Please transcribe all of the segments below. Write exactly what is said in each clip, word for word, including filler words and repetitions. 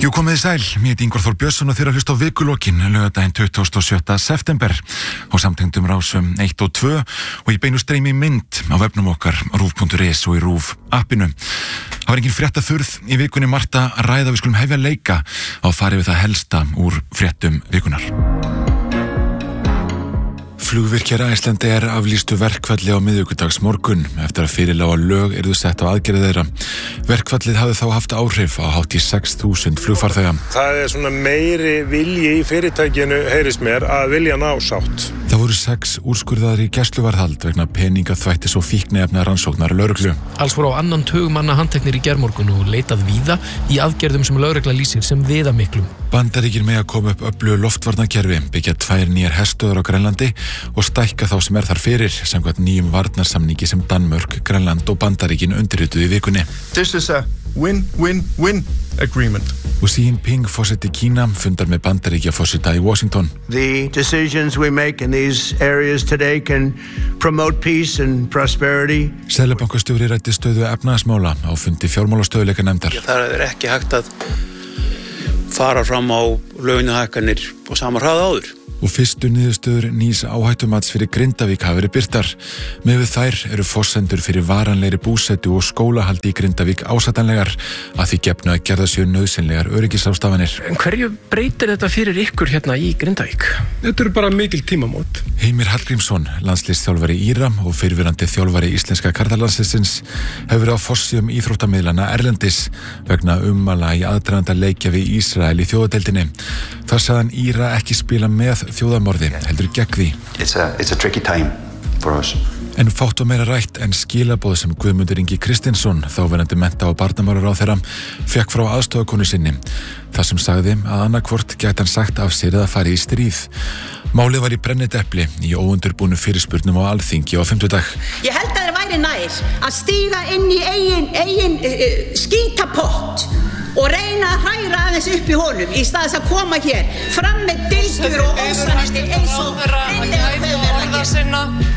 Jú, komið þið sæl, mér heiti Ingvar Þór Björnsson og þeir að hlusta á vikulokkin laugardaginn tuttugasta og sjötta september á samtengdum rásum eitt og tvö og í beinu streymi mynd á vefnum okkar rúv punktur is og í RÚV appinu. Það var engin fréttaþurrð í vikunni Marta að ræða, við skulum hefja leika á farið við það helsta úr fréttum vikunar. Flugvirkjar Icelandair aflýstu verkfalli á miðvikudags morgun eftir að fyrirlága lög yrðu sett á aðgerðir þeirra. Verkfallið hafði þá haft áhrif á hátt í sex þúsund flugfarþega. Það er svona meiri vilji í fyrirtækinu, heyrist mér, að vilja ná sátt. Það voru sex úrskurðaðir í gæsluvarðhald vegna peningaþvættis og fíkniefna rannsóknar lögreglu. Alls voru á annan tug manna handteknir í gærmorgun og leitað víða í aðgerðum sem lögregla lýsir sem viðamiklum. Bandaríkin mega koma upp öflugu loftvarnakerfi, byggja tvær nýjar herstöðvar á Grænlandi og stækka þá sem er þar fyrir, samkvæmt nýjum varnarsamningi sem Danmörk, Grænland og Bandaríkin undirrituðu í vikunni. This is a win-win-win agreement. Og Xi Jinping forseti Kína fundar með Bandaríkja forseta í Washington. The decisions we make in these areas today can promote peace and prosperity. Seðlabankastjóri ræddi stöðu efnahagsmála á fundi fjármálastöðugleikanefndar. Það er ekki hægt að fara fram á launahækkanir á sama hraða áður. Og fyrstu niðurstöður nýs áhættumats fyrir Grindavík hafa verið birtar. Með við þær eru forsendur fyrir varanlegri búsetu og skólahaldi í Grindavík ásættanlegar að því gefnu að gerða sér nauðsynlegar öryggisástafanir. En hverju breytir þetta fyrir ykkur hérna í Grindavík? Þetta eru bara mikil tímamót. Heimir Hallgrímsson, landsliðsþjálfari Íra og fyrrverandi þjálfari íslenska karlalandsliðsins, hefur verið á forsíðum íþróttamiðlana erlendis vegna ummæla í aðdraganda leikja við Ísrael í þjóðadeildinni. Þar sagði hann Íra ekki spila með þjóðamorði, heldur gegn því. It's a, it's a tricky time for us. En fátt var meira rætt en skilaboð sem Guðmundur Ingi Kristinsson, þáverandi mennta- og barnamálaráðherra, fekk frá aðstofakonu sinni. Það sem sagði að annarkvort gæti hann sagt af sér eða farið í stríð. Málið var í brennidepli í óundirbúnu fyrirspurnum á Alþingi á fimmtudag. Ég held að það væri nær að stíga inn í eigin, eigin uh, skítapott og reyna að hræra aðeins upp í honum í stað þess að koma hér fram með dildur og ósannindi eins og reynir að verða hér.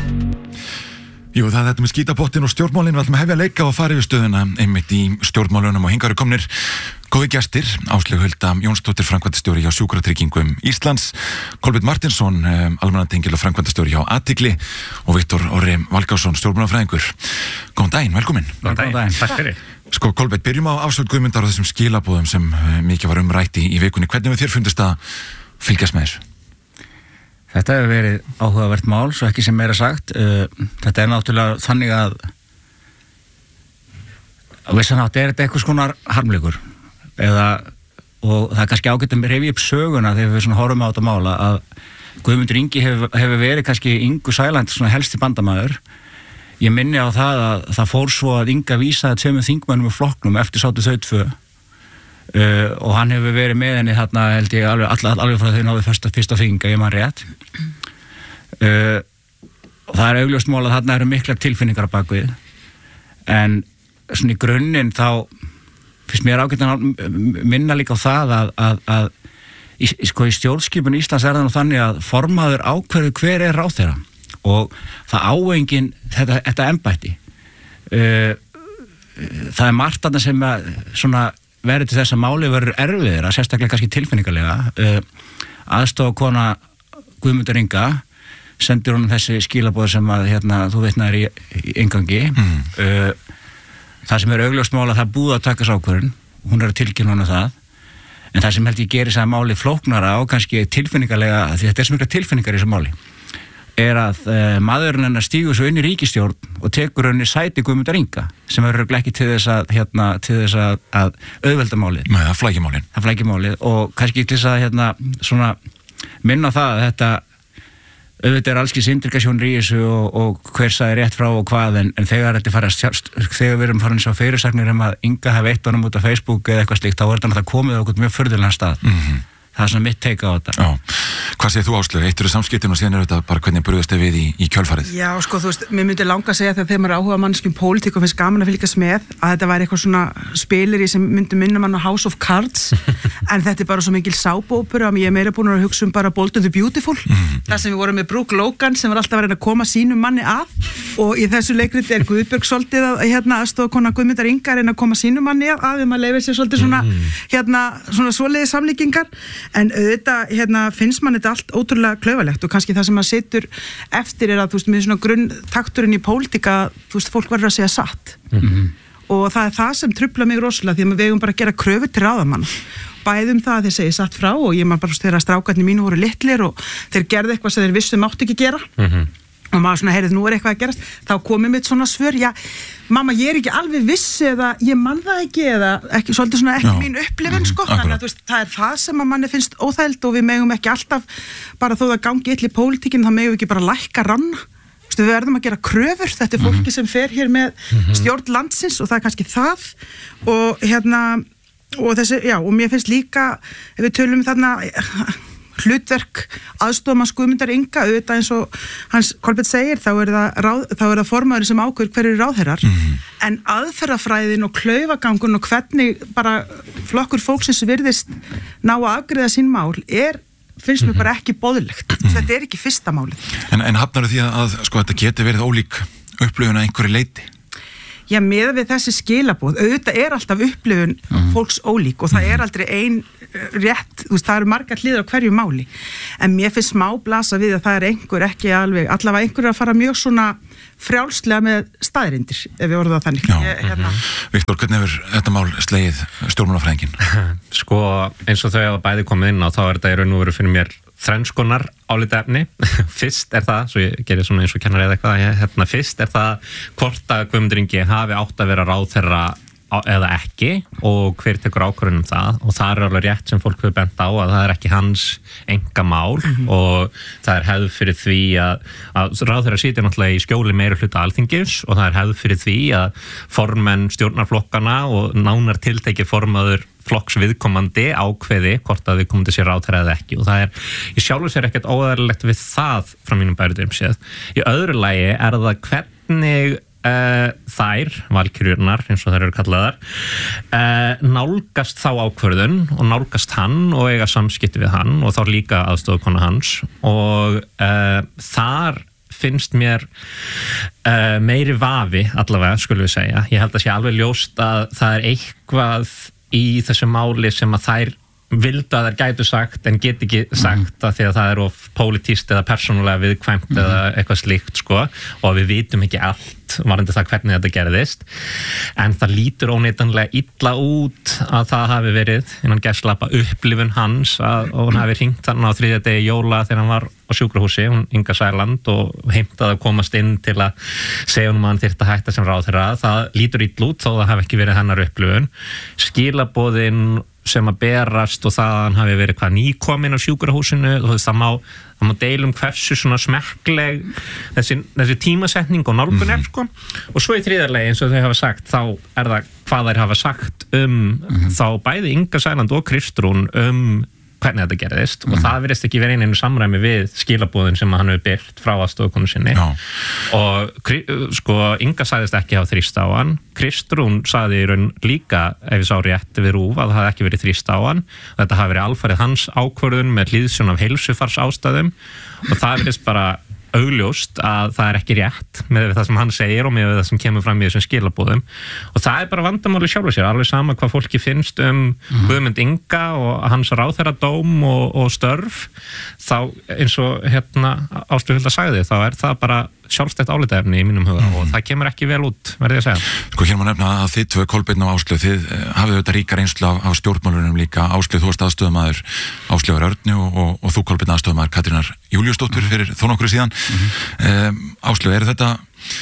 Jú, það er þetta með skítapottin og stjórnmálin, við ætlum að hefja leika og fara yfir stöðuna einmitt í stjórnmálunum og hingað eru komnir góði gestir, Áslaug Hulda Jónsdóttir, framkvæmdastjóri hjá Sjúkratryggingum Íslands, Kolbeinn Martinsson, almannatengil og framkvæmdastjóri hjá Athygli og Viktor Orri Valgásson, stjórnmálafræðingur. Góðan daginn, velkomin. Góðan daginn, takk fyrir. Sko, Kolbeinn, byrjum á Áslaug Guðmundar og þessum skilabóðum sem mikið var umrætt í, í vikunni. Hvernig við þér fundist að fylgjast með þessu? Þetta hefur verið áhugavert mál, svo ekki sem meira sagt. Þetta er náttúrulega þannig að á vissan hátt er þetta eitthvað skonar harmleikur. Eða, og það er kannski ágætt að rifja upp söguna þegar við svona horfum á þetta mála að Guðmundur Ingi hefur, hefur verið kannski Ingu Sæland svona helsti bandamaður. Ég minni á það að það fór svo að Inga vísaði tveimur þingmönnum og flokknum eftir sátu þau tvö. Uh, og hann hefur verið með henni þarna held ég alveg, alveg, alveg frá þau náðu fyrsta, fyrsta þinga, ég man rétt uh, og það er augljóst mál að þarna eru miklar tilfinningar á bakvið en svona í grunninn þá finnst mér ágætt að minna líka á það að, að, að í, sko, í stjórnskipun Íslands er það nú þannig að formaður ákveður hver er ráðherra og það áengin þetta, þetta embætti uh, það er margt þarna sem að svona verið til þess að máli verður erfiðir að sérstaklega kannski tilfinningarlega uh, aðstofakona Guðmundur Inga sendir honum þessi skilaboð sem að hérna, þú veitnaðir í, í inngangi mm. uh, það sem er augljóst mál að það búið að taka ákvörðun hún er að tilkynna honum það en það sem held ég gerir þess að máli flóknara og kannski tilfinningarlega því þetta er sem mikla tilfinningar í þessu máli er að uh, maðurinn hennar stígur svo inn í ríkisstjórn og tekur henni sæti Guðmundar Inga sem verður ekki til þess að hérna, til þess að, að auðvelda málið. Nei, það flækir málið. Það flækir málið og kannski til þess að hérna, svona, minna það að þetta auðvitað er allskis indikasjónir í þessu og, og hver sagði rétt frá og hvað en, en þegar þetta fara þegar við erum farin að sjá fyrirsagnir um að Inga hafi eitt honum út af Facebook eða eitthvað slíkt þá er þetta náttúrulega komið á okkur mjög furðulegan stað. Mm-hmm. það er svona mitt teika á þetta. Já, hvað segir þú Áslaug? Eitt eru samskiptin og síðan er þetta bara hvernig brugðast þið við í, í kjölfarið? Já, sko, þú veist, mér myndi langa að segja þegar þegar maður er áhuga mannskjum pólitík og finnst gaman að fylgjast með að þetta væri eitthvað svona spileri sem myndi minna mann á House of Cards en þetta er bara svo mikil sápópera að ég er meira búin að hugsa um bara Bold and the Beautiful mm. þar sem við vorum með Brooke Logan sem var alltaf að reyna að koma sínum manni að og í þessu leikriti er Guðbjörg svolítið að hérna aðstofakona Guðmundar Inga reyna að koma sínum manni að að við maður leifir sér svolítið svona mm. hérna svona svoleiði samlíkingar en auðvitað hérna finnst mann þetta allt ótrúlega klaufalegt og kannski það sem maður situr eftir er að þú veist með svona grunntakturinn í pólitíka þú veist fólk verður að segja satt mm-hmm. og það er það sem truflar mig rosalega því að við eigum bara að gera kröfur til ráðamanna bæðum það að þeir segja satt frá og ég maður bara þegar strákarnir mínu voru litlir og þeir gerðu eitthvað sem þeir vissu mátti ekki gera mm-hmm. og maður svona, heyrið, nú er eitthvað að gerast þá komið mitt svona svör, já, mamma ég er ekki alveg viss eða ég man það ekki eða ekki, svolítið svona ekki já. Mín upplifun sko, mm, þannig að þú veist, það er það sem að manni finnst óþægild og við megum ekki alltaf bara þó það gangi illa í pólitíkin, þá megum við ekki bara lækka ranna, þú veist, við verðum að gera kröfur, þetta er fólki sem fer hér með mm-hmm. stjórn landsins og það er kannski það og hérna, og þessi, já, og mér finnst líka, ef við tölum þarna hlutverk aðstoðarmanns Guðmundar Inga auðvitað eins og hans Kolbeinn segir þá er það, ráð, þá er það formaður sem ákveður hverju ráðherrar mm-hmm. en aðferðafræðin og klaufagangun og hvernig bara flokkur fólksins virðist ná að afgreiða sín mál er finnst mér mm-hmm. bara ekki boðlegt mm-hmm. þetta er ekki fyrsta málið En, en hafnar því að sko þetta geti verið ólík upplifun að einhverju leyti? Já, með við þessi skilaboð, auðvitað er alltaf upplifun mm. fólks ólík og það er aldrei ein rétt, þú veist, það eru margar hliðar á hverju máli, en mér finnst smá blasa við að það er einhver ekki alveg, allavega einhver að fara mjög svona frjálslega með staðrindir, ef við orðum það þannig. Já, Ég, hérna. Viktor, hvernig hefur þetta mál slegið stjórnmálafræðingin? Sko, eins og þau hafa bæði komið inn á, þá er þetta í raun og veru fyrir mér þrennskonar álitaefni. Fyrst er það, svo ég gerir svona eins og kennar eða eitthvað, hérna, fyrst er það hvort að Guðmundur Ingi hafi átt að vera ráðherra eða ekki og hver tekur ákvörðun um það og það er alveg rétt sem fólk hefur bent á að það er ekki hans engamál mm-hmm. og það er hefð fyrir því að, að ráðherra sitja náttúrulega í skjóli meiri hluta Alþingis og það er hefð fyrir því að formenn stjórnarflokkana og nánar tiltekið formaður flokks viðkomandi ákveði hvort að við komum til sér ráðherra eða ekki og það er í sjálfu sér ekkert óeðlilegt við það frá mínum bæriðum séð. Í öðru lagi er það hvernig Uh, þær, valkyrjurnar eins og þær eru kallaðar uh, nálgast þá ákvörðun og nálgast hann og eiga samskipti við hann og þá líka aðstofakona hans og uh, þar finnst mér uh, meiri vafi allavega skulum við segja, ég held að sé alveg ljóst að það er eitthvað í þessu máli sem að þær vildu að þær gætu sagt en get ekki sagt mm-hmm. að því að það er of pólitískt eða persónulega viðkvæmt mm-hmm. eða eitthvað slíkt sko og við vitum ekki allt varandi það hvernig þetta gerðist en það lítur óneitanlega illa út að það hafi verið innan gæslappa upplifun hans að, og hann hafi hringt hann á þriðja degi jóla þegar hann var á sjúkrahúsi, hún Inga Sæland og heimtaði að komast inn til að segja hún að hann þyrfti að hætta sem ráðherra það lítur illa út þó það hafi ekki verið hennar upplifun skilaboðin sem að berast og það að hann hafi verið hvað nýkomin á sjúkrahúsinu og það má, það má deilum hversu svona smekkleg þessi, þessi tímasetning og nálgun er sko og svo í þriðarlegi eins og þau hafa sagt þá er það hvað þær hafa sagt um mm-hmm. þá bæði Inga Sæland og Kristrún um hvernig þetta gerðist mm. og það virðist ekki verið einu samræmi við skilabúðin sem hann hefur byrt frá aðstofakonu sinni no. og sko Inga sagðist ekki hafa þrýst á hann Kristrún sagði í raun líka ef ég sá rétt við RÚV að það hafi ekki verið þrýst á hann og þetta hafi verið alfarið hans ákvörðun með hliðsjón af heilsufars ástæðum og það virðist bara augljóst að það er ekki rétt með það sem hann segir og með það sem kemur fram í þessum skilabúðum og það er bara vandamáli sjálfur sér alveg sama hvað fólki finnst um mm. Guðmund Inga og hans ráðherradóm og, og störf þá eins og hérna Áslaug Hulda sagði þá er það bara sjálfstætt álitaefni í mínum huga mm. og það kemur ekki vel út, verði ég að segja. Sko hér má nefna að þið tvö Kolbeinn og Áslaug, þið hafið auðvitað ríka reynslu af, af stjórnmálunum líka, Áslaug þú varst aðstöðumaður Áslaugar Örnu og, og, og þú Kolbeinn aðstöðumaður Katrínar Júlíusdóttur mm. fyrir þó nokkru síðan. Mm-hmm. Um, Áslaug, er þetta,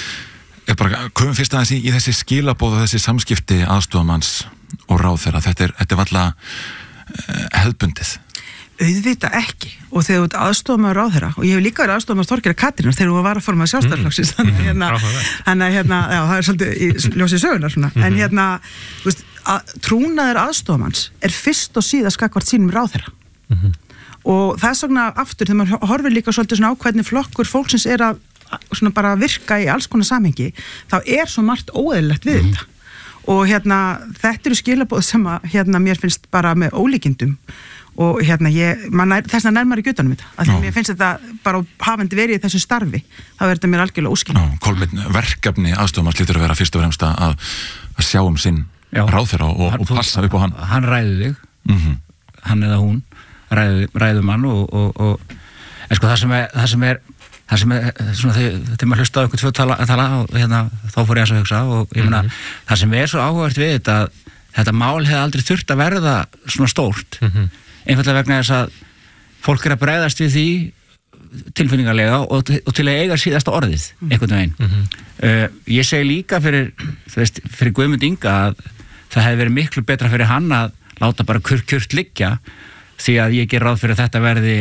er bara, komum fyrst aðeins í, í þessi skilaboð og þessi samskipti aðstöðumanns og ráðherra, þetta er, þetta er valla uh, hefðbundið? Auðvita ekki og þegar þú ert aðstofamaður ráðherra og ég hef líka verið aðstofamaður Þorgerðar Katrínar þegar hún var að forma Sjálfstæðisflokksins þannig að hérna, hérna, hérna já, það er svolítið í ljósið sögunar svona mm-hmm. en hérna, þú veist, að, trúnaður aðstofamanns er fyrst og síðast gagnvart sínum ráðherra mm-hmm. og þess vegna aftur þegar maður horfir líka svolítið svona á hvernig flokkur fólksins er að svona bara virka í alls konar samhengi, þá er svo margt óeðlilegt við mm-hmm. þetta og hérna þetta eru skilaboð sem að hérna mér finnst bara með ólíkindum og hérna ég, nær, þess að nærmar í gjötunum þetta, af því að mér finnst þetta bara hafandi verið í þessu starfi, þá er þetta mér algjörlega óskil. Kolbeinn, verkefni aðstofumar hlýtur að vera fyrst og fremst að, að sjá um sinn ráðherra og, og passa upp á hann. Hann ræður þig, mm-hmm. hann eða hún ræður, ræður mann og, og, og en sko það sem er, það sem er það sem er, svona þegar maður hlusta á einhvern tvö tala, tala og hérna, þá fór ég að hugsa og ég meina, mm-hmm. það sem er svo áhugavert við þetta, þetta mál hefði aldrei þurft að verða svona stórt, mm-hmm. einfallega vegna þess að fólk er að bregðast við því tilfinningarlega og, og til að eiga síðasta orðið, einhvern veginn. Mm-hmm. Uh, ég segi líka fyrir, veist, fyrir Guðmund Inga að það hefði verið miklu betra fyrir hann að láta bara kurt, kurt liggja því að ég ger ráð fyrir að þetta verði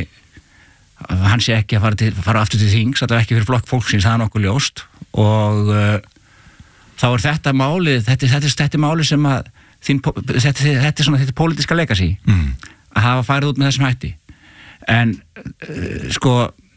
hann sé ekki að fara, til, fara aftur til þings, þetta er ekki fyrir flokk fólksins, það er nokkuð ljóst og uh, þá er þetta málið, þetta, þetta, þetta er málið sem að þín, þetta, þetta er svona þetta pólitíska legacy mm. að hafa farið út með þessum hætti en uh, sko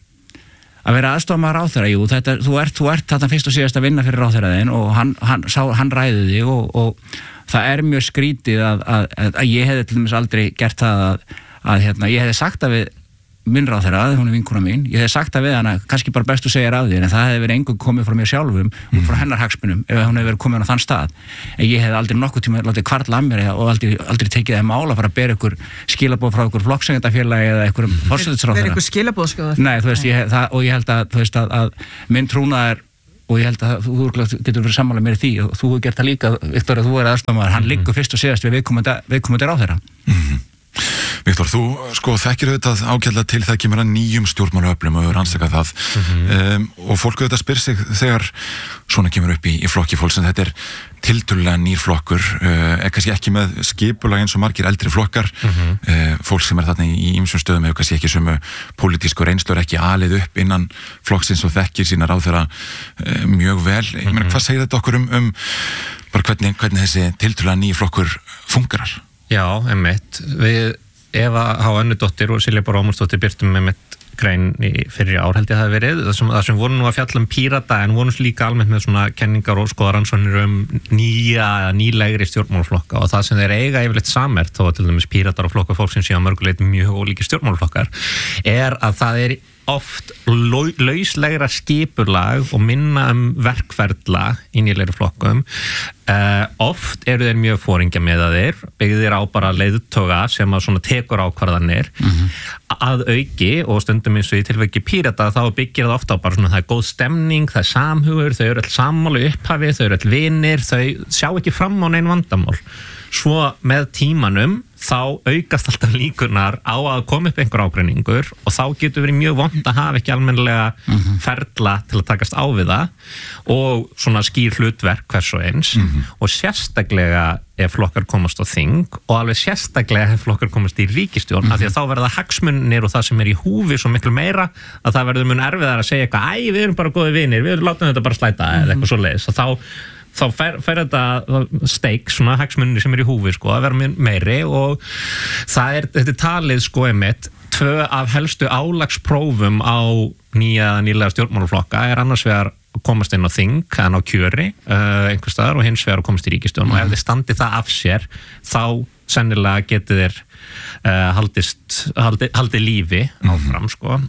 að vera aðstofamaður ráðherra, jú, þetta, þú ert, þú ert þetta fyrst og síðast að vinna fyrir ráðherraðinn og hann, hann, sá, hann ræði þig og, og það er mjög skrítið að, að, að, að ég hefði til dæmis aldrei gert það að, að hérna, ég hefði sagt að við minn ráðherra, hún er vinkona mín, ég hef sagt það við hana, kannski bara bestu segja af þér en það hefði verið engung komið frá mér sjálfum mm. og frá hennar hagsmunum ef hún hefði verið komið á þann stað en ég hef aldrei nokkuð tíma látið kvartla að mér og aldrei, aldrei tekið það mála að fara að bera ykkur skilabóð frá ykkur flokkseigendafélagi eða ykkur forsætisráðherra. Vera ykkur skilabóð sko? Nei, þú veist, ég, það, og ég held að, þú veist, að, að minn trúnaður og ég held að þú, þú getur verið sammála mér í því og þú hefur gert það líka, Viktor, að þú er aðstofamaður, hann liggur fyrst og síðast við viðkomandi ráðherra. Mm-hmm. Viktor, þú sko þekkir auðvitað ágætlega til það kemur að nýjum stjórnmálaöflum og hefur rannsakað það mm-hmm. um, og fólk auðvitað spyr sig þegar svona kemur upp í, í flokki fólks en þetta er tiltölulega nýr flokkur uh, er kannski ekki með skipulag eins og margir eldri flokkar mm-hmm. uh, fólk sem er þarna í ýmsum stöðum hefur kannski ekki sömu pólitísku reynslu er ekki alið upp innan flokksins og þekkir sína ráðherra uh, mjög vel mm-hmm. ég meina, hvað segir þetta okkur um, um bara hvernig, hvernig þessi tiltölulega nýr flokkur fungerar? Já, einmitt. Við Eva H. Önnudóttir og Silja Bára Ómarsdóttir birtum einmitt grein í fyrir ár held ég það hafi verið, það sem, það sem voru nú að fjalla um Pírata en voru líka almennt með svona kenningar og skoðaransóknir um nýja eða nýlegri stjórnmálaflokka og það sem þeir eiga yfirleitt sammerkt þó að til dæmis Píratar og flokka fólksins séu að mörguleiti mjög ólíkir stjórnmálaflokkar er að það er oft lauslegra skipulag og minna um verkferla í nýlegri flokkum uh, oft eru þeir mjög foringjameðaðir byggðir á bara leiðtoga sem að svona tekur ákvarðanir mm-hmm. að auki og stundum eins og í tilviki Pírata þá byggir það ofta á bara svona það er góð stemning, það er samhugur, þau eru all sammála upphafi, þau eru all vinir, þau sjá ekki fram á neinn vandamál svo með tímanum þá aukast alltaf líkurnar á að koma upp einhver ágreiningur og þá getur verið mjög vont að hafa ekki almennilega mm-hmm. ferla til að takast á við það og svona skýr hlutverk hvers og eins mm-hmm. og sérstaklega ef flokkar komast á þing og alveg sérstaklega ef flokkar komast í ríkisstjórn mm-hmm. af því að þá verða hagsmunir og það sem er í húfi svo miklu meira að það verður mun erfiðar að segja eitthvað æ, við erum bara góði vinir, við látum þetta bara slæta mm-hmm. eða eitthvað svo leiðis og þá þá fer, fer þetta steik, svona hagsmunni sem er í húfi sko, að vera meiri og það er, þetta er talið sko einmitt, tvö af helstu álagsprófum á nýja nýlega stjórnmálaflokka er annars vegar að komast inn á þing, en á kjöri uh, einhvers staðar og hins vegar að komast í ríkisstjórn mm. og ef þið standi það af sér þá sennilega getið þér uh, haldist, haldi, haldi lífi áfram mm. sko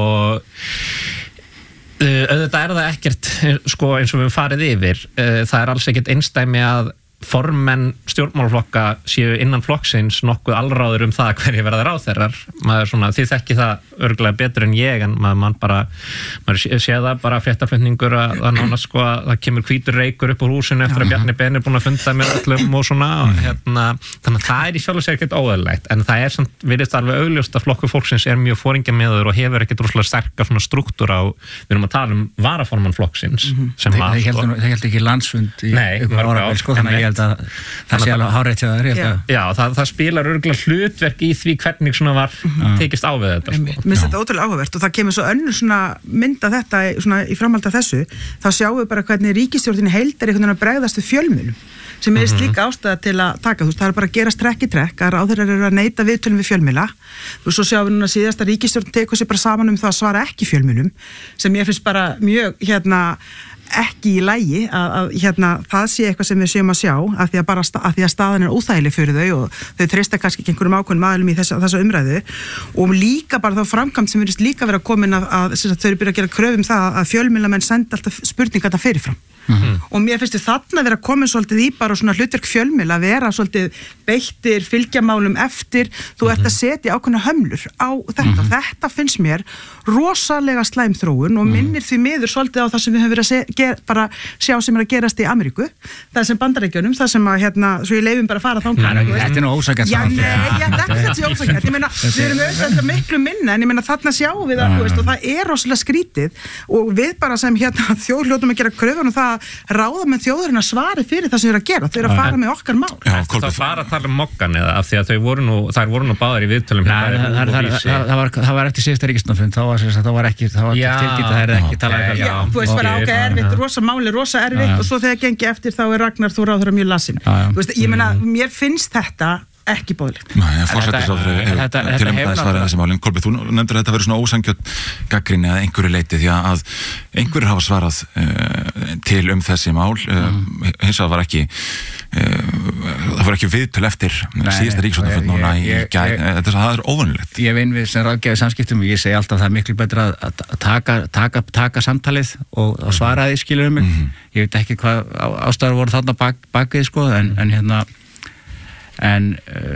og Uh, auðvitað er það ekkert sko, eins og við farið yfir uh, það er alls ekkert einstæmi að formenn stjórnmálaflokka séu innan flokksins nokkuð allráður um það hverju verða ráðherrar maður svona, þið þekki það örgulega betur en ég en maður, maður bara maður sé, sé það bara fréttaflutningur að það nánast sko að það kemur hvítur reykur upp úr húsinu eftir að Bjarni Ben er búin að funda með öllum og svona og hérna, þannig að það er í sjálfu sér ekkert óeðlilegt en það er samt, virðist alveg augljóst að flokkur fólksins er mjög foringjameður og hefur ekkert rosalega sterka svona struktúr á, við erum að tala um varaformann flokksins mm-hmm. sem það, var, sko, það held ekki landsfund í Nei, árabil, sko, þannig að ég held að það sé alveg hárrétt hjá þér Já, Já það, það spilar örgulega hlutverk í því hvernig svona var mm-hmm. tekist á við þetta sko. Mér finnst þetta ótrúlega áhugavert og það kemur svo önnur svona mynda þetta svona í framhaldi af þessu þá sjáum við bara hvernig ríkisstjórnin heild er einhvern veginn að bregðast við fjölmiðlum sem er mm-hmm. líka ástæða til að taka, þú veist, það er bara að gerast trekk í trekk að ráðherrar eru að neita viðtölum við fjölmiðla. Þú veist, svo sjáum við núna síðast að ríkisstjórn tekur sér bara saman um það að svara ekki fjölmiðlum, sem ég finnst bara mjög, hérna, ekki í lagi að, að hérna, það sé eitthvað sem við séum að sjá að því að, bara, að, því að staðan er óþægileg fyrir þau og þau treysta kannski ekki einhverjum ákveðnum aðilum í þessa, þessa umræðu og líka bara þá framkvæmd sem virðist líka vera komin að, að, að þau eru byrjað að gera kröfum það að fjölmiðlamenn senda alltaf spurninga þetta fyrirfram. Mm-hmm. Og mér finnst þarna vera komin svolítið í bara svona hlutverk fjölmiðla að vera svolítið beittir, fylgjamálum eftir, þú mm-hmm. ert að setja ákveðna hömlur á þetta mm-hmm. og þetta finnst mér rosalega slæm þróun og minnir því miður svolítið á það sem við höfum verið að se, ger, bara sjá sem er að gerast í Ameríku, það sem Bandaríkjunum, það sem að hérna, svo ég leifum bara að fara þangað. Þetta er nú ósækjart. Já, nei, já, þetta er þetta ósækjart, ég meina, við erum auðvitað miklu minna, en ég meina þarna sjáum við það, veist, og það er rosalega skrítið og við bara sem hérna þjóð hljótum að gera kröfun og það ráða með þjóðurinn að svari fyrir það sem þau eru að gera, þau eru að fara með okkar mál. Já, það fara að tala um mokkan eða af því að þau voru nú, þær voru nú báðar í viðtölum. Það var eftir síðasta ríkisstjórnarfund, þá var ekki, það var tilkynnt að það er ekki talað um. Já, þú veist bara ok, erfitt, rosa máli, rosa erfitt og svo þegar gengi eftir þá er Ragnar Þór ráðherra mjög lasinn. Þú veist, ég meina, mér finnst þetta ekki boðlegt. Nei, forsætisráðherra hefur til um það svarað þessi málin. Kolbeinn, þú nefndir að þetta verið svona ósanngjarn gagnrýni að einhverju leyti því að einhverjir hafa svarað uh, til um þessi mál uh, mm. hins vegar var ekki uh, það var ekki viðtöl eftir síðasta ríkisstjórnarfund núna í gær, þetta það er óvanlegt. Ég vinn við sem ráðgjafi samskiptum og ég segi alltaf að það er miklu betra að taka, taka, taka samtalið og, og svara því skilur um mig. Mm. Ég veit ekki hvað ástæður voru þarna bak, bakið sko en, en hérna en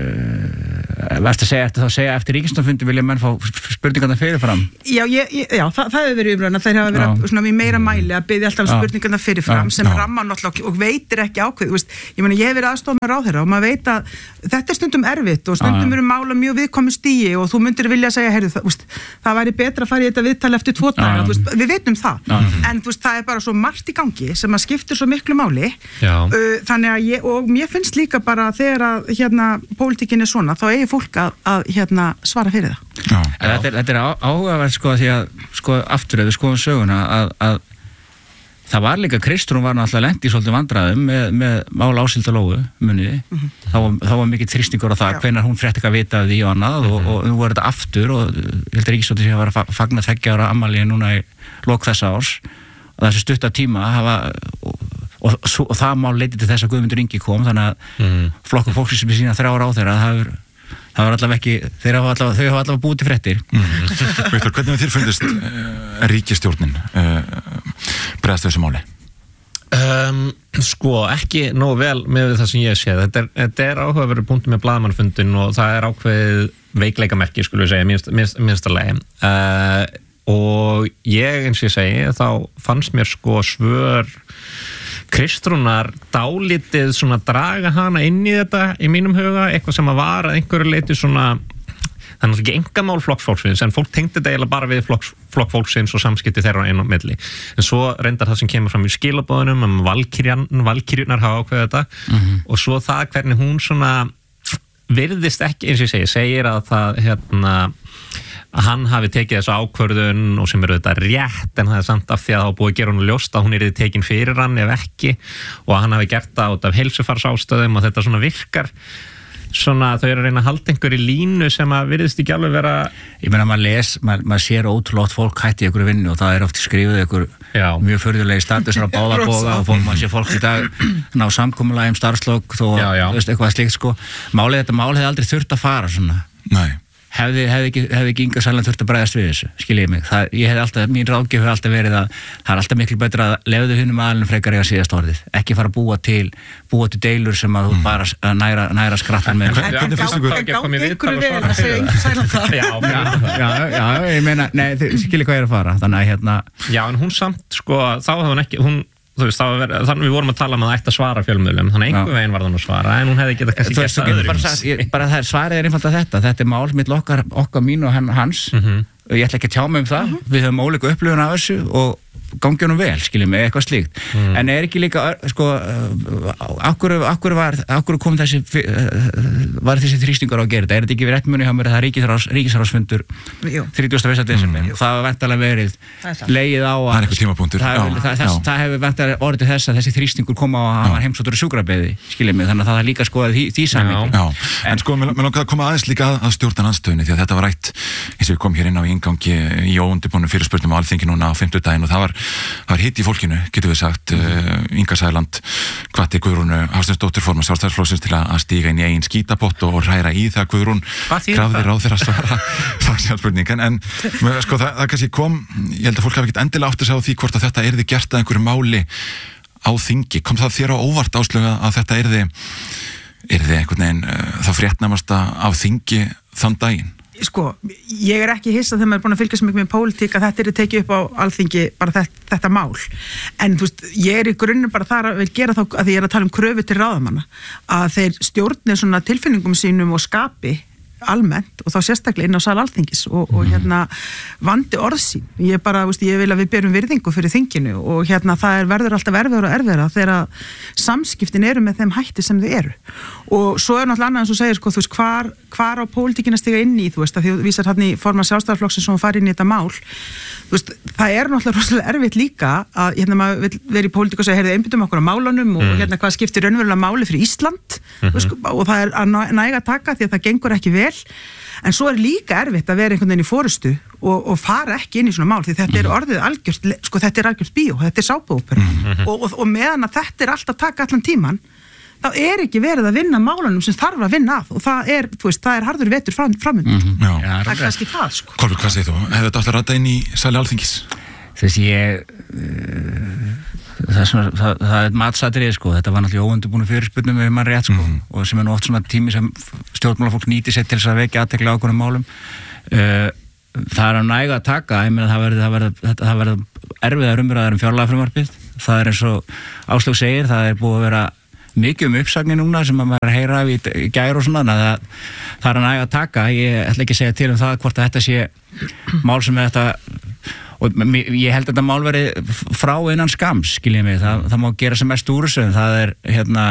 uh, varst að segja eftir þá segja eftir ríkisstjórnarfundi vilja menn fá spurningarna fyrirfram. Já, ég, já það, það hefur verið umræðan að þeir hafa verið já. Svona í meira mæli að biðja alltaf spurningarna fyrirfram já. Sem já. Ramma náttúrulega og veitir ekki ákveð, veist, ég meina ég hef verið aðstoð með ráðherra og maður veit að þetta er stundum erfitt og stundum eru mála mjög viðkomin stíi og þú myndir vilja segja, heyrðu, það, veist, það væri betra að fara í þetta viðtal eftir tvo daga, veist, við veitum það, já. En veist, það er bara svo margt í gangi sem að skiptir svo miklu máli, uh, þannig að ég, og mér finnst líka bara þegar að hérna pólitíkin er svona, þá eigi fólk að, að hérna svara fyrir það. Já. Þetta er, þetta er áhugaverð sko því að sko aftur ef við skoðum söguna að, að það var líka Kristrún var náttúrulega lent í svolítið vandræðum með, með mál Ásildar Lóu muniði, mm-hmm. þá, þá var mikið þrýstingur á það, hvenær hún frétti ekki að vita því og annað mm-hmm. og, og nú var þetta aftur og ég held að ríkisstjórnin sé að vera að fagna tveggja ára afmæli núna í lok þessa árs og þessi stutta tíma hafa og, og, og, og það mál leiti til þess að Guðmundur Ingi kom þannig að mm-hmm. flokkur fólksins sem er sína þrjá ára á þeirra það hefur það var allavega ekki, þeir hafa allavega, þau hafa allavega búið til fréttir. Mm. Viktor, hvernig þér fundist uh, ríkisstjórnin uh, bregðast þessu máli? Um, sko, ekki nógu vel með það sem ég sé. Þetta er, þetta er áhugaverður punktur með blaðamannfundin og það er ákveðið veikleikamerki, skulum við segja, minnst, minnst að lagi. Uh, og ég, eins og ég segi, þá fannst mér sko svör Kristrúnar dálítið svona draga hana inn í þetta í mínum huga, eitthvað sem að var að einhverju leiti svona, það er náttúrulega ekki engamál flokksfólksins, en fólk tengdi þetta eiginlega bara við flokkfólksins og samskipti þeirra einn á milli. En svo reyndar það sem kemur fram í skilabóðunum um valkyrjurnar hafa ákveðið þetta mm-hmm. og svo það hvernig hún svona virðist ekki, eins og ég segi, segir að það hérna að hann hafi tekið þessu ákvörðun og sem eru þetta rétt en það er samt af því að það var búið að gera hún ljóst að hún er tekin fyrir hann ef ekki og að hann hafi gert það út af heilsufarsástöðum og þetta svona virkar svona þau eru að reyna að halda einhverju línu sem að virðist ekki alveg vera ég meina maður les, maður, maður sér ótrúlega fólk hætti í einhverju vinnu og það er oft skrifuð einhver Já. Mjög furðulegi statusar á báða boga og fólk maður sé fólk í dag ná samkomulagi um starfslok þó veist eitthvað slíkt sko málið þetta mál hefði aldrei þurft að fara svona Nei hefði, hefði ekki, hefði ekki Inga Sæland þurft að bregðast við þessu, skiljið mig. Það, ég hef alltaf, mín ráðgjöf hefur alltaf verið að það er alltaf miklu betra að lefðu hinum aðalinn frekar eiga síðast orðið. Ekki fara að búa til, búa til deilur sem að þú mm. bara að næra, næra skrattan með. En gáði ykkur vel að segja Inga Sæland það? Já, já, já, ég meina, nei, skiljið hvað ég er að fara. Þannig að hérna... Já, en hún samt, sko, þá hefði hún ekki, hún þú veist, þannig að við vorum að tala um að það ætti að svara fjölmiðlum, þannig að einhver veginn var það að svara en hún hefði getað kannski gert það öðrum bara, bara það er svarið er einfalt að þetta þetta er mál mitt okkar, okkar mín og hans mm-hmm. ég ætla ekki að tjá mig um það mm-hmm. við höfum ólíku upplifun af þessu og gangi honum vel, skiljum mig, eitthvað slíkt mm. en er ekki líka, sko akkur, akkur var, akkur kom þessi var þessi þrýstingur á að gera þetta, er þetta ekki við rétt muni hjá mér að það er ríkisráðsfundur þrítugasta og fyrsta desember og það var væntanlega verið legið á að það hefur væntanlega orðið til þess að þessi þrýstingur kom á að hann var heimsóttur í sjúkrabeði, skiljum mig, þannig að það er líka skoðað því, því samhengi. En sko, mér langar að koma aðeins líka að stjórnarandstöðunni því að þetta var rætt, eins og við komum hér inn á inngangi í óundirbúnum fyrirspurnum á Alþingi núna á fimmtudaginn og það var, það var hitt í fólkinu, getum við sagt, mm. Inga Sæland hvatti Guðrúnu Hafsteinsdóttur formann Sjálfstæðisflokksins til að stíga inn í eigin skítapott og ræra í það Guðrún krafði ráðherra að svara það sé spurning, en, en sko, það, það kannski kom, ég held að fólk hafi ekkert endilega átt að segja á því hvort að þetta yrði gert að einhverju máli á þingi, kom það þér á óvart Áslaug að þetta yrði yrði einhvern veginn uh, það fréttnæmasta af þingi þann daginn? Sko, ég er ekki hissa þegar maður er búin að fylgjast mikið með pólitík að þetta er tekið upp á Alþingi bara þetta, þetta mál, en þú veist ég er í grunnum bara þar að vil gera þá að því ég er að tala um kröfu til ráðamanna að þeir stjórnir svona tilfinningum sínum og skapi almennt og þá sérstaklega inn á sal Alþingis og, og hérna vandi orðsín, ég bara, veist, ég vil að við berum virðingu fyrir þinginu og hérna það er verður alltaf erfiðara og erfiðara þegar samskiptin eru með þeim hætti sem þau eru og svo er náttúrulega annað eins og segir sko, þú veist, hvar, hvar á pólitíkin að stiga inn í, þú veist, að því þú vísar hann í formann Sjálfstæðisflokksins sem fari inn í þetta mál þú veist, það er náttúrulega rosalega erfitt líka að hérna maður vil vera í pólitík og segja, heyrðu, einbyttum okkur á málunum og mm. hérna hvað skiptir raunverulega máli fyrir Ísland mm-hmm. veist, og það er að næga að taka því að það gengur ekki vel en svo er líka erfitt að vera einhvern veginn í forystu og, og fara ekki inn í svona mál því þetta er orðið algjört, sko þetta er algjört bíó, þetta er sápuópera mm-hmm. og, og, og meðan að þetta er alltaf taka allan tíman þá er ekki verið að vinna málunum sem þarf að vinna að og það er, þú veist, það er harður vetur fram, framöndan. Mm-hmm. Já, það er kannski það, sko. Kolbjörg, hvað segir þú? Hefur þetta átt að rata inn í sali Alþingis? Þess ég, uh, það er svona, það, það er matsatrið, sko, þetta var náttúrulega óundirbúnu fyrirspurnum við mann rétt, sko, mm-hmm. og sem er nú oft svona tími sem stjórnmálafólk nýti sér til þess að vekja athygli á ákveðnum málum. Uh, það er að næga að taka, ég meina það verður, það verður, það verður erfiðar umræður um fjárlagafrumvarpið. Það er eins og Áslaug segir, það er búið að vera mikið um uppsagnir núna sem að maður heyra af í, í gær og svona, það, það er að næga að taka, ég ætla ekki að segja til um það hvort að þetta sé mál sem er þetta, og ég held að þetta mál veri frá innan skams, skiljið mig, það, það má gera sem mest úr þessu, það er, hérna,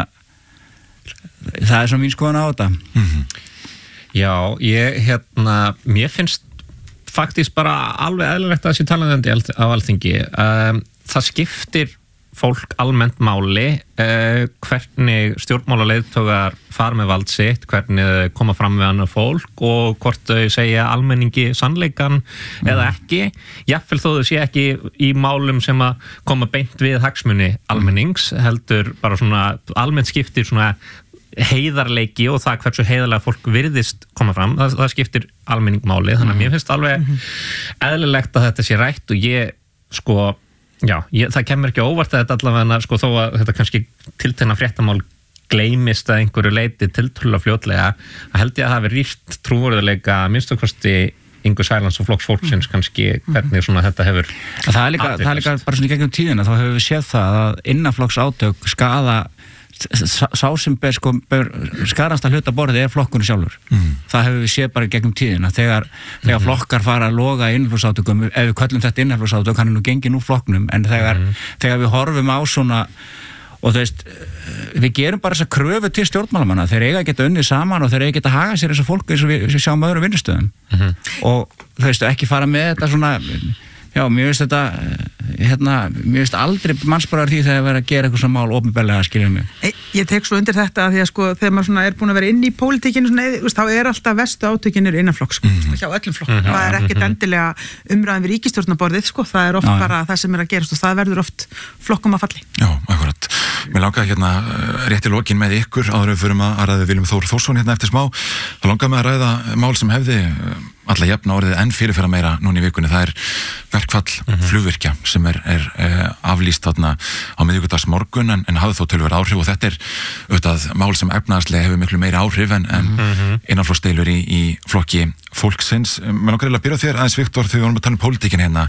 það er svona mín skoðun á þetta. Mm-hmm. Já, ég, hérna, mér finnst faktist bara alveg eðlilegt að þessi talandi á Alþingi, um, það skiptir fólk almennt máli uh, hvernig stjórnmálaleiðtogar fara með vald sitt, hvernig koma fram við annað fólk og hvort þau segja almenningi sannleikan mm. eða ekki, jafnvel þó þau sé ekki í málum sem að koma beint við hagsmuni almennings, heldur bara svona almennt skiptir svona heiðarleiki og það hversu heiðarlega fólk virðist koma fram, það, það skiptir almenning máli, þannig að mér finnst alveg eðlilegt að þetta sé rætt og ég sko Já, ég, það kemur ekki óvart að þetta allavega, sko, þó að þetta kannski tiltekna fréttamál gleymist að einhverju leiti tiltölulega fljótlega, að held ég að það hafi rýrt trúverðuleika minnst okkursti Ingu Sælands og Flokks fólksins kannski hvernig svona þetta hefur það er líka, það er líka bara svona í gegnum tíðina, þá hefur við séð það að innanflokks átök skaða sá sem ber, sko, ber skarast að hluta borðið er flokkunni sjálfur mm. það hefur við séð bara gegnum tíðina þegar, þegar mm. flokkar fara að loga innanflokksáttökum, ef við köllum þetta innanflokksátök hann er nú gengið nú flokknum, en þegar, mm. þegar við horfum á svona og þú veist, við gerum bara þessa kröfu til stjórnmálamanna, þeir eiga að geta unnið saman og þeir eiga að geta haga sér þessa fólk eins og við, við sjáum öðrum vinnustöðum mm-hmm. og þú veist, ekki fara með þetta svona já, mér veist þetta hérna, mér veist aldrei mannsbárar því þegar það er að gera eitthvað svona mál opinberlega, skiljum mig. Ég, ég tek svo undir þetta að því að sko þegar maður svona er búin að vera inn í pólitíkinu svona, veist, þá er alltaf vestu átökinir innan flokks, sko, mm-hmm. hjá öllum flokkum. Mm-hmm. Það er ekkert endilega umræðan við ríkisstjórnarborðið, sko, það er oft já, bara það sem er að gerast og það verður oft flokkum að falli. Já, akkurat. Mér langaði hérna rétt í lokin með ykkur áður við förum að ræða Viljum Þór Þórsson hérna eftir smá. Það langaði með að ræða mál sem hefði alla jafna orðið enn fyrirferða meira núna í vikunni. Það er verkfall mm-hmm. flugvirkja sem er, er uh, aflýst þarna á miðvikudags morgun en, en hafði þó töluvert áhrif og þetta er auðvitað mál sem efnahagslega hefur miklu meira áhrif en, en mm-hmm. innanflokksdeilur í, í flokki fólksins. Mér langar eiginlega að byrja á þér aðeins Viktor þegar við vorum að tala um pólitíkin hérna.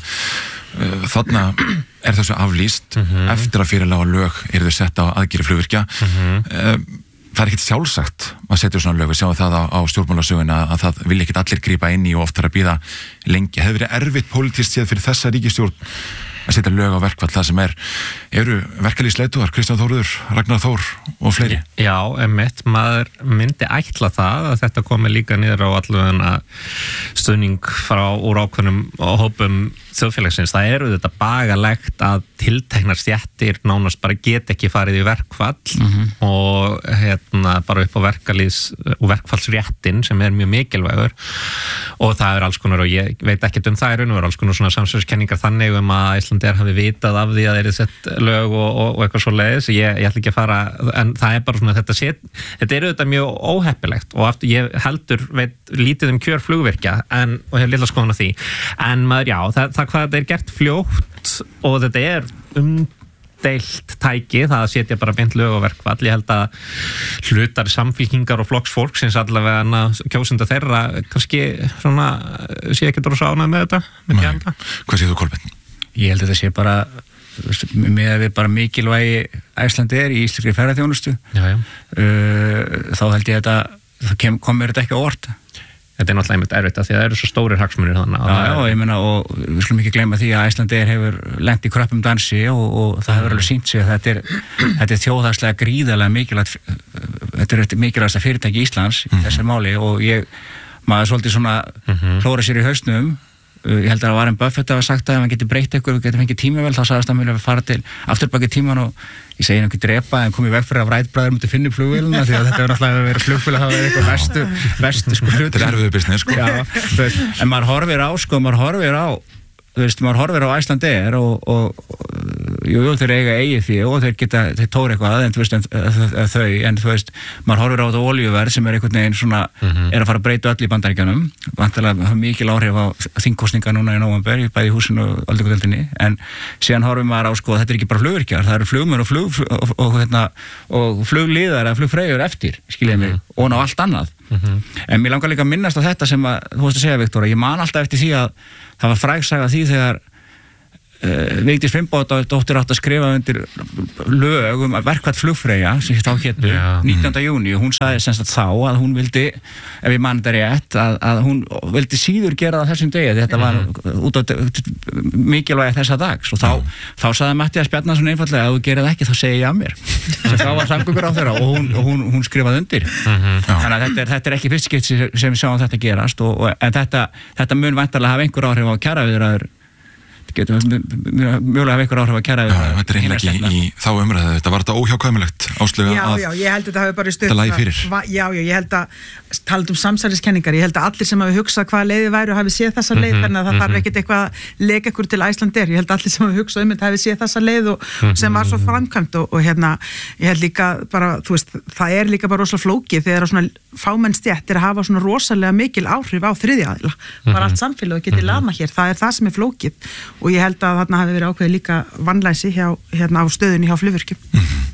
Þarna er þessu aflýst mm-hmm. eftir að fyrirlega lög eru þau sett á aðgeri flugvirkja. Mm-hmm. Það er ekkert sjálfsagt að setja svona lög, við sjáum það á, á stjórnmálasöguna að það vil ekkert allir grípa inn í og oft þarf að bíða lengi. Hefur verið erfitt pólitískt séð fyrir þessa ríkisstjórn að setja lög á verkfall, það sem er eru verkalýðsleiðtogar, Kristján Þórður, Ragnar Þór og fleiri. Já, emitt, maður myndi ætla það að þetta komi líka niður á allavega stuðning frá úr ákveðnum og hópum þjóðfélagsins. Það eru þetta bagalegt að tilteknar stéttir nánast bara get ekki farið í verkfall mm-hmm. og hérna bara upp á verkalýðs og verkfallsréttin sem er mjög mikilvægur og það er alls konar og ég veit ekkert um það í raun og veru alls konar svona samsverðskenningar þannig um að Íslandir hafi vitað af því að þeir eru sett lög og, og, og eitthvað svo leiðis. Ég, ég ætla ekki að fara, en það er bara svona þetta set, þetta er auðvitað mjög óheppilegt og aftur ég heldur veit lítið um kjör flugvirkja en, og ég hef lilla skoðun á því, en maður já, það, það hvað þetta er gert fljótt og þetta er umdeilt tæki, það að setja bara beint lög og verkfall. Ég held að hlutar samfylkingar og flokksfólk sinns allavega kjósenda þeirra kannski svona, sé ekki dróðs ánað með þetta, myndi ég held að. Hvað séð þú, Kolbeinn? Ég held að þetta sé bara með að við bara mikilvægi Æslandi er í íslenskri ferðarþjónustu uh, þá held ég að það komir þetta ekki á orð. Þetta er náttúrulega einmitt erfitt að því að það eru svo stórir hagsmunir þannig. Já, já, ég meina og við skulum ekki gleyma því að Æslandeir hefur lent í kröppum dansi og, og það hefur alveg sýnt sig að þetta er, þetta er þjóðhagslega gríðarlega mikilvægt, þetta er mikilvægasta fyrirtæki Íslands í þessu máli og ég, maður svolítið svona mm-hmm. klóra sér í hausnum. Ég held að Warren Buffett hafa sagt að ef hann getur breytt eitthvað og getur fengið tímavel þá sagðist hann vilja fara til afturbaki tíman og ég segi hann ekki drepa en komið veg fyrir að Wright-bræður myndi finna upp flugvélina því að þetta er náttúrulega verið flugvél að hafa verið eitthvað vestu, vestu sko hlut. Þetta er erfiður business sko. Já, en maður horfir á sko, maður horfir á þú veist, maður horfir á Icelandair og, og, og jú, jú, þeir eiga eigið því og þeir geta, þeir tóra eitthvað en þú veist, en, þau, en þú veist maður horfir á þetta olíuverð sem er einhvern veginn svona, mm-hmm. er að fara að breyta öll í Bandaríkjunum vantarlega hafa mikil áhrif á þingkosninga núna í nóvember, bæði í húsinu og aldrei en síðan horfum maður á sko, þetta er ekki bara flugvirkjar, það eru flugmenn og flug og, og, hérna, og flugliðar eða flugfreyjur eftir, skiljiði mig, mm-hmm. og ná allt annað mm-hmm. en mér langar líka að minnast á þetta sem að, þú veist að segja, Viktor, ég man alltaf eftir því að það var frægsaga því þegar uh, Vigdís Finnbogadóttir átt að skrifa undir lög um verkfall flugfreyja sem þá hétu yeah. nítjánda júní og hún sagði semst að þá að hún vildi, ef ég man þetta rétt, að, að hún vildi síður gera það þessum degi þetta var mm-hmm. út á mikilvægi þessa dags og þá, mm. þá sagði Matthías Bjarnason einfallega að þú gerir það ekki þá segi ég af mér sem þá var samgöngur á þeirra og hún, og hún, hún skrifaði undir mm-hmm. þannig að þetta er, þetta er ekki fyrst skipt sem við sjáum þetta gerast og, og, en þetta, þetta mun væntanlega hafa einhver áhrif á kjaraviðræður getur mjögulega hafa einhver áhrif að kæra Já, þetta er eiginlega ekki í þá umræðu þetta var þetta óhjákvæmilegt áslögu já, að já, ég held að þetta hafi bara þetta lagi fyrir já, já, ég held að talað um samsæriskenningar, ég held að allir sem hafi hugsað hvaða leiði væru hafi séð þessa leið mm-hmm, þannig að það mm-hmm. þarf ekkert eitthvað að leka ykkur til Icelandair, ég held að allir sem hafi hugsað um þetta hafi séð þessa leið og mm-hmm. sem var svo framkvæmt og, og hérna ég held líka bara, þú veist, það er líka bara rosalega flókið þegar svona fámenn stéttir að hafa svona rosalega mikil áhrif á þriðja aðila, bara mm-hmm. allt samfélag geti mm-hmm. lama hér, það er það sem er flókið og ég held að þarna hafi verið ákveðið líka vanlæsi hjá, hérna á stöðunni hjá flugvirkjum. Mm-hmm.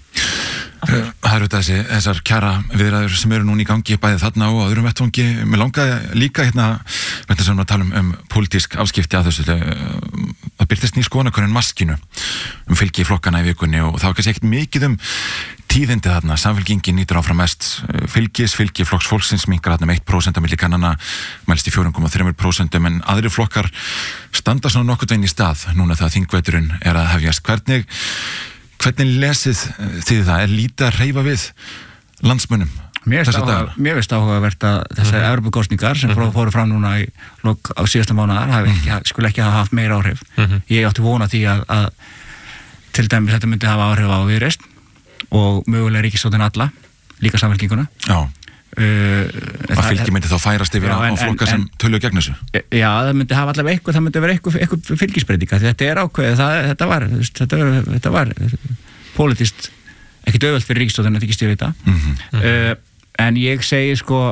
Það eru þessi, þessar kjara viðræður sem eru núna í gangi bæði þarna og á öðrum vettvangi. Mér langaði líka hérna, þetta sem við talum um pólitísk afskipti að þessu, það byrtist ný skoðanakönnun Maskínu um fylgi flokkana í vikunni og það var kannski ekkert mikið um tíðindi þarna, samfylkingin nýtur áfram mest fylgis, fylgi flokks fólksins minnkar þarna um eitt prósent á milli kannana mælst í fjögur komma þrjú prósent en aðrir flokkar standa svona nokkurn veginn í stað núna þegar þingveturinn er að hefjast. Hvernig, hvernig lesið þið það? Er lítið að hreyfa við landsmönnum? Mér finnst áhugavert að þessar mm-hmm. Evrópukosningar sem mm-hmm. fóru fram núna í lok á síðasta mánaðar hafi ekki, skulle ekki hafa haft meira áhrif. Mm-hmm. Ég átti vona því að, að til dæmis þetta myndi hafa áhrif á Viðreisn og mögulega ríkisstjórnin alla, líka samfylkinguna. Já. Uh, að fylgi myndi þá færast yfir já, en, á flokkar sem töluðu gegn þessu? Já, það myndi hafa allavega eitthvað, það myndi vera eitthvað, eitthvað fylgisbreytinga, þetta er ákveðið, það, þetta var, þetta var, þetta var pólitískt ekkert auðvelt fyrir ríkisstjórnin að þykist ég vita. Mm-hmm. Uh, en ég segi sko,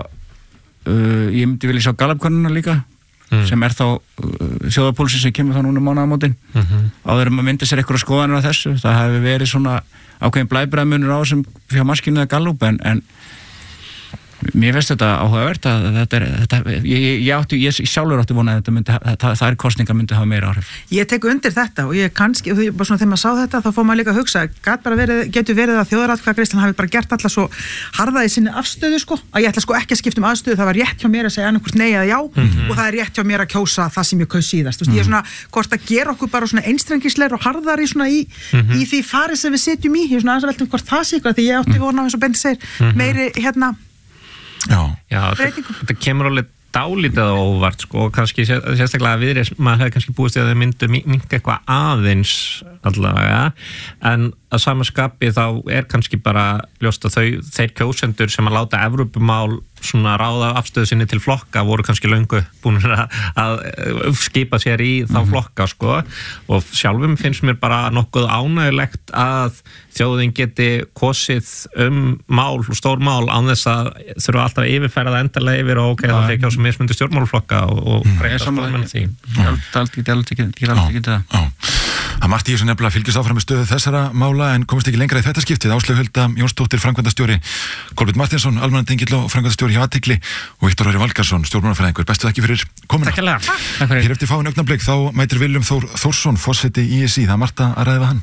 uh, ég myndi vilja sjá Gallup-könnuna líka, mm. sem er þá uh, þjóðarpúlsinn sem kemur þá núna mánaðamótin. Mm-hmm. Áður um að mynda sér eitthvað skoðanir á þessu, það hefur verið svona ákveðin blæbræðmunur á þessum fjá Maskínu eða Gallup en, en Mér finnst þetta áhugavert að þetta er, þetta, ég, ég, átti, ég sjálfur átti vonað að þetta myndi, það, það er kostningar myndi hafa meira áhrif. Ég tek undir þetta og ég kannski, og því, bara svona þegar maður sá þetta þá fór maður líka að hugsa, gat bara verið, getur verið að þjóðaratkvæðagreiðslan hafi bara gert alla svo harða í sinni afstöðu sko, að ég ætla sko ekki að skipta um aðstöðu, það var rétt hjá mér að segja annarkvort nei eða já mm-hmm. og það er rétt hjá mér að kjósa það sem ég kaus síðast. Mm-hmm. Ég er svona, hvort að gera okkur bara svona einstrengisleir og harðar í svona í, mm-hmm. í því farið sem við setjum í, ég er svona aðeins að veltum hvort það sé ykkur, því ég átti vona eins og Benti segir, mm-hmm. meiri hérna Já, Já þetta, þetta kemur alveg dálítið óvart sko, og kannski sérstaklega viðreis, maður hefði kannski búist í að þau myndu minka eitthvað aðeins allavega, en að sama skapi þá er kannski bara ljóst að þau, þeir kjósendur sem að láta Evrópumál svona ráða afstöðu sinni til flokka voru kannski löngu búin að, að skipa sér í þá flokka sko, og sjálfum finnst mér bara nokkuð ánægilegt að þjóðin geti kosið um mál og stór mál án þess að þurfa alltaf að yfirfæra það endalega yfir og ok, þá þeir kjósa mismundi stjórnmálaflokka og, og breyta stjórnmálamenni því. Það er allt ekki það. Það margt í þessu nefnilega fylgist áfram með stöðu þessara mála en komist ekki lengra í þetta skiptið. Áslaug Hulda Jónsdóttir, framkvæmdastjóri, Kolbeinn Marteinsson, almannatengill og framkvæmdastjóri hjá Athygli og Viktor Orri Valgarðsson, stjórnmálafræðingur. Bestu þakki fyrir komuna. Takk hérlega. Hér eftir fáin augnablik þá mætir Willum Þór Þórsson, forseti í s í. Það er margt að ræða við hann.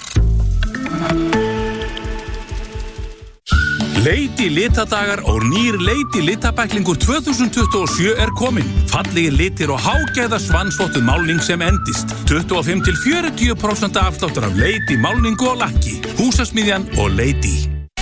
Leiti litadagar og nýr Leiti litabæklingur tvö þúsund tuttugu og sjö er kominn. Fallegir litir og hágæða svansvottuð málning sem endist. tuttugu og fimm til fjörutíu prósent afsláttur af Leiti málningu og lakki. Húsasmiðjan og Leiti.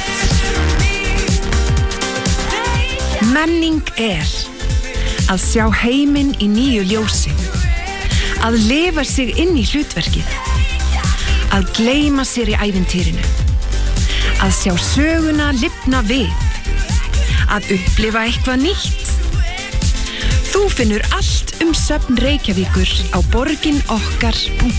Menning er að sjá heiminn í nýju ljósi. Að lifa sig inn í hlutverkið. Að gleyma sér í ævintýrinu. Að sjá söguna lifna við. Að upplifa eitthvað nýtt. Þú finnur allt um söfn Reykjavíkur á borgin okkar punkt is.